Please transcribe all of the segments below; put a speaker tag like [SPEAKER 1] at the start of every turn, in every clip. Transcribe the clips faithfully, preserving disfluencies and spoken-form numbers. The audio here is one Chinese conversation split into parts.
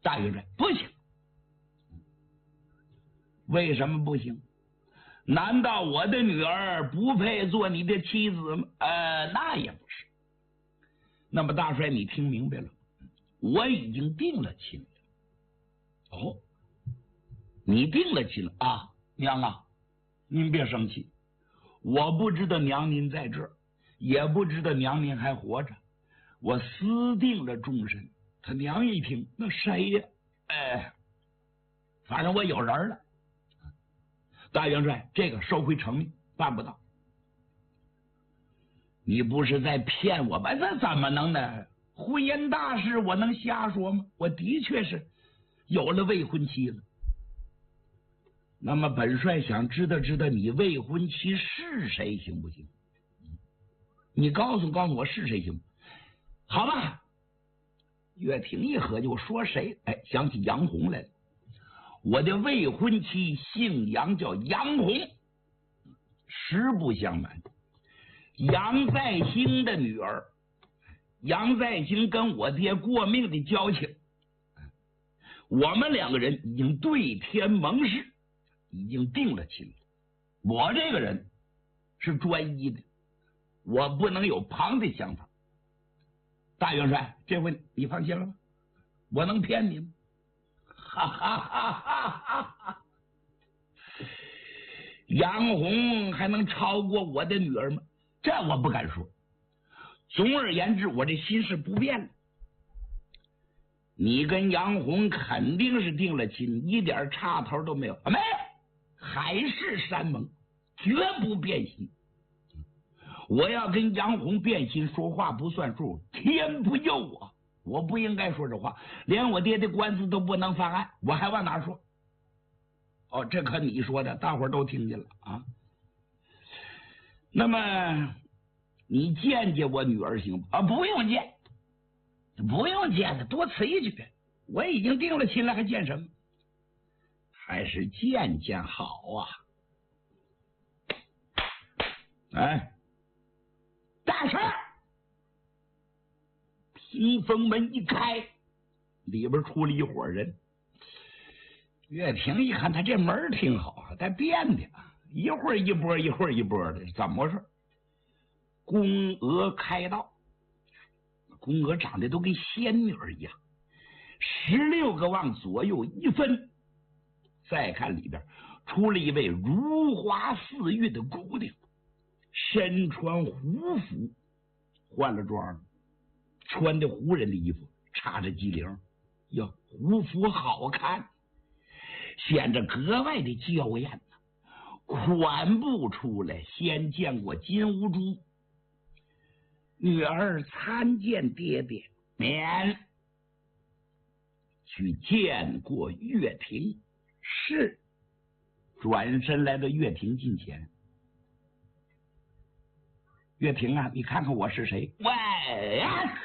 [SPEAKER 1] 大元帅，不行。为什么不行？难道我的女儿不配做你的妻子吗？呃，那也不是。那么大帅，你听明白了，我已经定了亲了。哦，你定了亲了啊，娘啊，您别生气，我不知道娘您在这儿，也不知道娘您还活着，我私定了终身。他娘一听，那谁呀？哎，反正我有人了。大元帅，这个收回成命办不到。你不是在骗我吧？这怎么能呢？婚姻大事我能瞎说吗？我的确是有了未婚妻了。那么本帅想知道知道你未婚妻是谁，行不行？你告诉告诉我是谁行？好吧。岳挺一合计，我说谁？哎，想起杨红来了。我的未婚妻姓杨，叫杨红。实不相瞒，杨再兴的女儿，杨再兴跟我爹过命的交情，我们两个人已经对天盟誓，已经定了亲了。我这个人是专一的，我不能有旁的想法。大元帅，这回你放心了吧？我能骗你吗？哈哈哈哈哈哈！杨红还能超过我的女儿吗？这我不敢说。总而言之，我这心是不变的。你跟杨红肯定是定了亲，一点差头都没有。没有，海誓山盟，绝不变心。我要跟杨红变心，说话不算数，天不佑我。我不应该说这话，连我爹的官司都不能翻案，我还往哪说？哦，这可你说的，大伙儿都听见了啊。那么你见见我女儿行不？啊，不用见，不用见的，多此一举。我已经定了亲了，还见什么？还是见见好啊！哎，大事儿！屏风门一开，里边出了一伙人。岳挺一看，他这门挺好啊，在变的，一会儿一波，一会儿一波的，怎么回事？宫娥开道，宫娥长得都跟仙女一样，十六个往左右一分。再看里边出了一位如花似玉的姑娘，身穿胡服，换了装了，穿的胡人的衣服，插着机灵，哟，胡服好看，显着格外的娇艳呢。款步出来，先见过金乌珠，女儿参见爹爹，免。去见过岳挺，是。转身来到岳挺近前，岳挺啊，你看看我是谁？喂呀！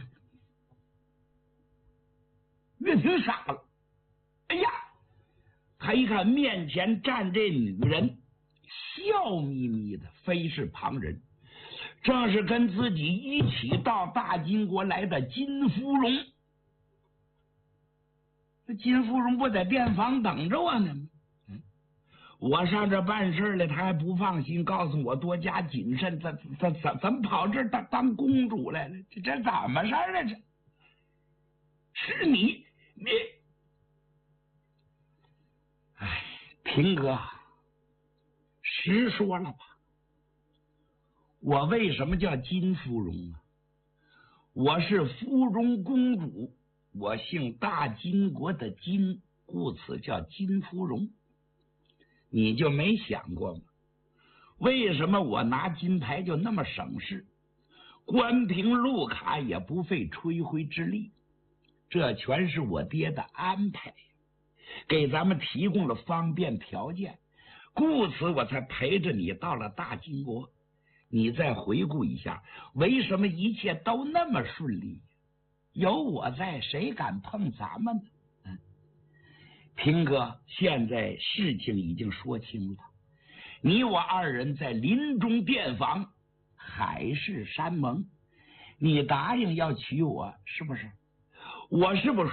[SPEAKER 1] 岳挺傻了，哎呀！他一看面前站这女人，笑眯眯的，非是旁人，正是跟自己一起到大金国来的金芙蓉。这金芙蓉不在店房等着我呢吗？我上这办事来，他还不放心，告诉我多加谨慎。怎怎怎怎么跑这当当公主来了？这这怎么事儿啊？这是你你，哎，平哥，实说了吧，我为什么叫金芙蓉啊？我是芙蓉公主，我姓大金国的金，故此叫金芙蓉。你就没想过吗？为什么我拿金牌就那么省事，关凭路卡也不费吹灰之力？这全是我爹的安排，给咱们提供了方便条件，故此我才陪着你到了大金国。你再回顾一下，为什么一切都那么顺利？有我在，谁敢碰咱们呢？平哥，现在事情已经说清了，你我二人在林中店房海誓山盟，你答应要娶我，是不是？我是不是